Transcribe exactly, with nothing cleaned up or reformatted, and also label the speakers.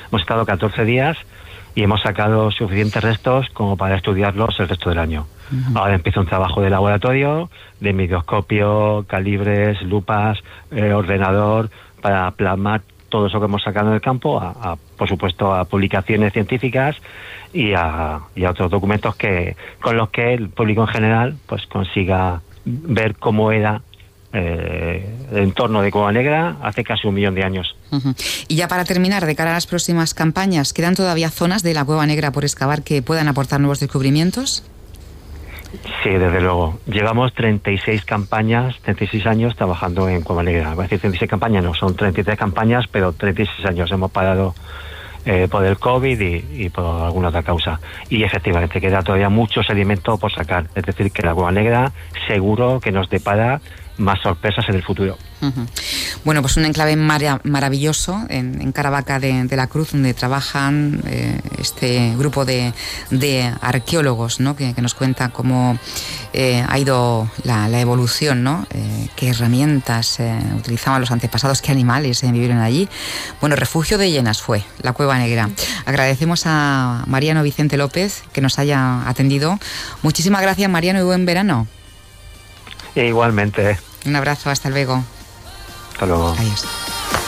Speaker 1: Hemos estado catorce días y hemos sacado suficientes restos como para estudiarlos el resto del año. Uh-huh. Ahora empieza un trabajo de laboratorio, de microscopio, calibres, lupas, eh, ordenador, para plasmar todo eso que hemos sacado en el campo, a, a, por supuesto a publicaciones científicas y a, y a otros documentos que con los que el público en general pues consiga ver cómo era eh, el entorno de Cueva Negra hace casi un millón de años.
Speaker 2: Uh-huh. Y ya para terminar, de cara a las próximas campañas, ¿quedan todavía zonas de la Cueva Negra por excavar que puedan aportar nuevos descubrimientos?
Speaker 1: Sí, desde luego. Llevamos treinta y seis campañas, treinta y seis años trabajando en Cueva Negra. Voy a decir treinta y seis campañas, no, son treinta y tres campañas, pero treinta y seis años. Hemos parado eh, por el COVID y, y por alguna otra causa. Y efectivamente queda todavía mucho sedimento por sacar. Es decir, que la Cueva Negra seguro que nos depara más sorpresas en el futuro.
Speaker 2: Uh-huh. Bueno, pues un enclave mar- maravilloso en, en Caravaca de, de la Cruz, donde trabajan eh, este grupo de, de arqueólogos, ¿no? que, que nos cuenta cómo eh, ha ido la, la evolución, ¿no? Eh, qué herramientas eh, utilizaban los antepasados, qué animales eh, vivieron allí. Bueno, refugio de hienas fue la Cueva Negra. Agradecemos a Mariano Vicente López que nos haya atendido. Muchísimas gracias, Mariano, y buen verano.
Speaker 1: E igualmente.
Speaker 2: Un abrazo, hasta luego.
Speaker 1: Hasta luego.
Speaker 2: Adiós.